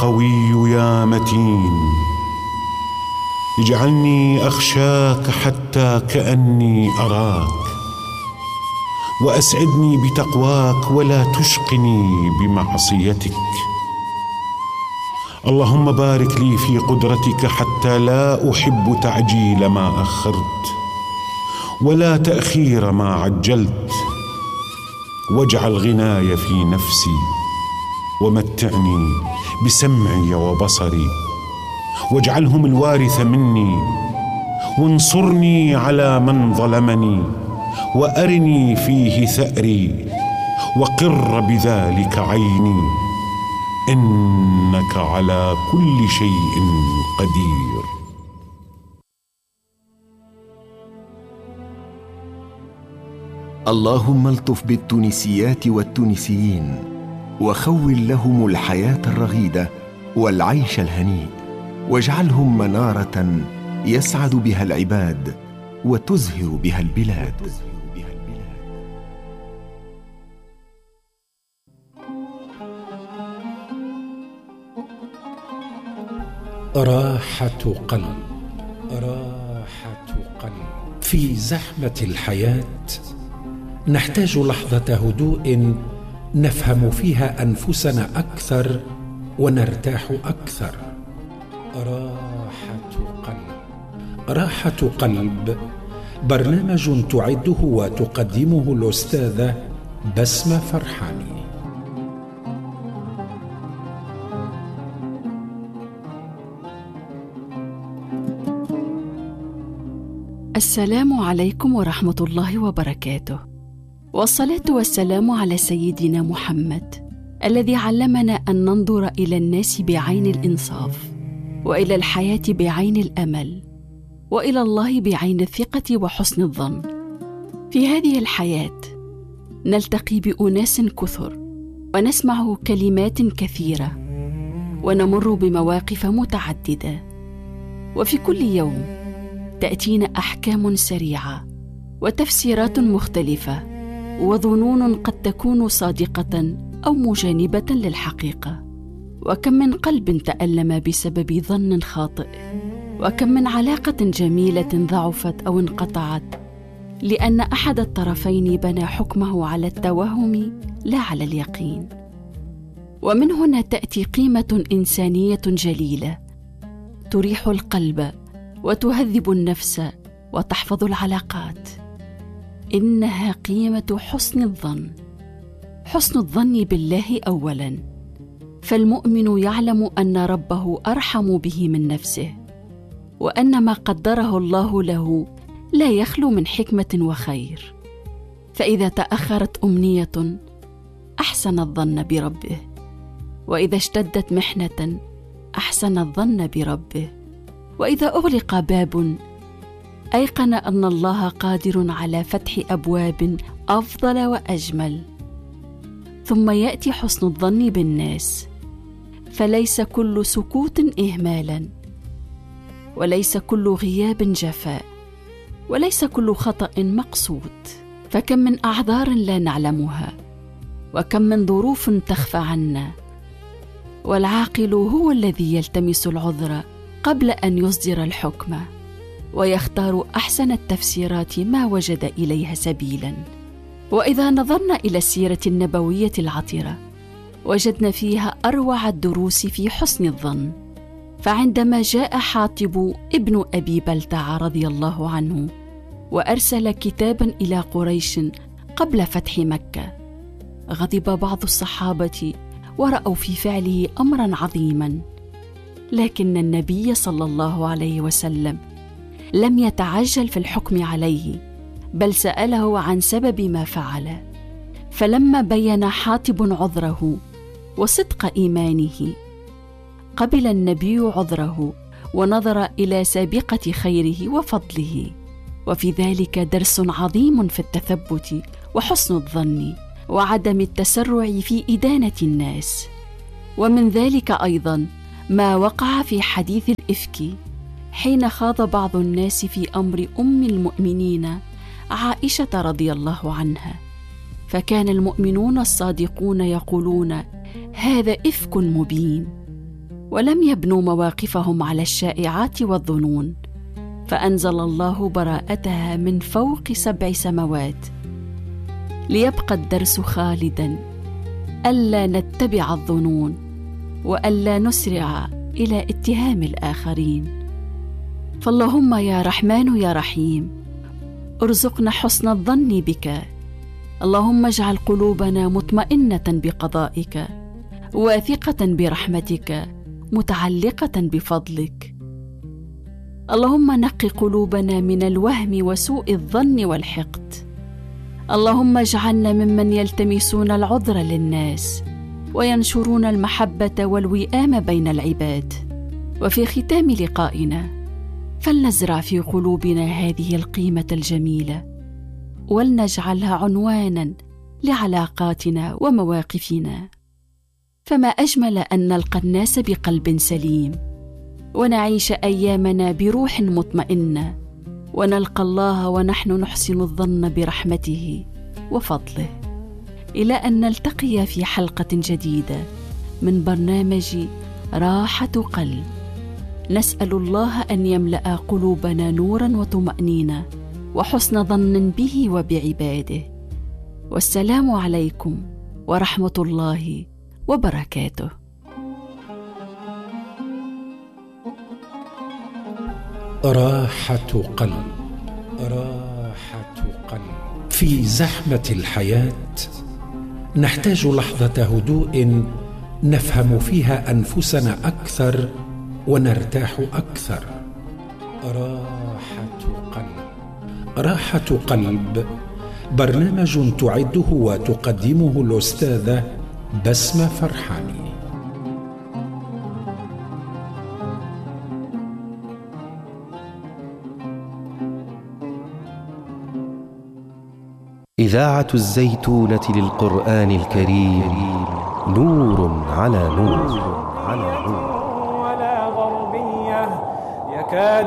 قوي يا متين، اجعلني أخشاك حتى كأني أراك، وأسعدني بتقواك ولا تشقني بمعصيتك. اللهم بارك لي في قدرتك حتى لا أحب تعجيل ما أخرت ولا تأخير ما عجلت، واجعل غناي في نفسي، ومتعني بسمعي وبصري، واجعلهم الوارث مني، وانصرني على من ظلمني، وأرني فيه ثأري، وقر بذلك عيني، إنك على كل شيء قدير. اللهم الطف بالتونسيات والتونسيين، وخول لهم الحياة الرغيدة والعيش الهنيء، واجعلهم منارة يسعد بها العباد وتزهر بها البلاد. راحة قلب، راحة قلب. في زحمة الحياة نحتاج لحظة هدوء نفهم فيها أنفسنا أكثر ونرتاح أكثر. راحة قلب. راحة قلب برنامج تعده وتقدمه الأستاذة بسمة فرحاني. السلام عليكم ورحمة الله وبركاته، والصلاة والسلام على سيدنا محمد الذي علمنا أن ننظر إلى الناس بعين الإنصاف، وإلى الحياة بعين الأمل، وإلى الله بعين الثقة وحسن الظن. في هذه الحياة نلتقي بأناس كثر، ونسمع كلمات كثيرة، ونمر بمواقف متعددة، وفي كل يوم تأتينا أحكام سريعة وتفسيرات مختلفة وظنون قد تكون صادقة أو مجانبة للحقيقة. وكم من قلب تألم بسبب ظن خاطئ، وكم من علاقة جميلة ضعفت أو انقطعت لأن أحد الطرفين بنى حكمه على التوهم لا على اليقين. ومن هنا تأتي قيمة إنسانية جليلة تريح القلب وتهذب النفس وتحفظ العلاقات، إنها قيمة حسن الظن. حسن الظن بالله أولاً، فالمؤمن يعلم أن ربه أرحم به من نفسه، وأن ما قدره الله له لا يخلو من حكمة وخير. فإذا تأخرت أمنية أحسن الظن بربه، وإذا اشتدت محنة أحسن الظن بربه، وإذا أغلق باب أيقن أن الله قادر على فتح أبواب أفضل وأجمل. ثم يأتي حسن الظن بالناس، فليس كل سكوت إهمالا، وليس كل غياب جفاء، وليس كل خطأ مقصود. فكم من أعذار لا نعلمها، وكم من ظروف تخفى عنا، والعاقل هو الذي يلتمس العذر قبل أن يصدر الحكم، ويختار أحسن التفسيرات ما وجد إليها سبيلا. وإذا نظرنا إلى السيرة النبوية العطرة وجدنا فيها أروع الدروس في حسن الظن. فعندما جاء حاطب ابن أبي بلتع رضي الله عنه وأرسل كتابا إلى قريش قبل فتح مكة، غضب بعض الصحابة ورأوا في فعله أمرا عظيما، لكن النبي صلى الله عليه وسلم لم يتعجل في الحكم عليه، بل سأله عن سبب ما فعل. فلما بين حاطب عذره وصدق إيمانه قبل النبي عذره ونظر إلى سابقة خيره وفضله. وفي ذلك درس عظيم في التثبت وحسن الظن وعدم التسرع في إدانة الناس. ومن ذلك أيضا ما وقع في حديث الإفك حين خاض بعض الناس في أمر أم المؤمنين عائشة رضي الله عنها، فكان المؤمنون الصادقون يقولون: هذا إفك مبين. ولم يبنوا مواقفهم على الشائعات والظنون، فأنزل الله براءتها من فوق 7 سماوات، ليبقى الدرس خالدا، ألا نتبع الظنون وألا نسرع إلى اتهام الآخرين. فاللهم يا رحمن يا رحيم ارزقنا حسن الظن بك. اللهم اجعل قلوبنا مطمئنة بقضائك، واثقة برحمتك، متعلقة بفضلك. اللهم نق قلوبنا من الوهم وسوء الظن والحقد. اللهم اجعلنا ممن يلتمسون العذر للناس وينشرون المحبة والوئام بين العباد. وفي ختام لقائنا فلنزرع في قلوبنا هذه القيمة الجميلة، ولنجعلها عنوانا لعلاقاتنا ومواقفنا. فما أجمل أن نلقى الناس بقلب سليم، ونعيش أيامنا بروح مطمئنة، ونلقى الله ونحن نحسن الظن برحمته وفضله. إلى أن نلتقي في حلقة جديدة من برنامج راحة قلب. نسأل الله أن يملأ قلوبنا نورا وطمأنينة وحسن ظن به وبعباده. والسلام عليكم ورحمة الله وبركاته. راحة قلب. راحة قلب. في زحمة الحياة نحتاج لحظة هدوء نفهم فيها أنفسنا أكثر ونرتاح أكثر. راحة قلب. راحة قلب برنامج تعده وتقدمه الأستاذة بسمة فرحاني. إذاعة الزيتونة للقرآن الكريم، نور على نور. ولا غربية يكاد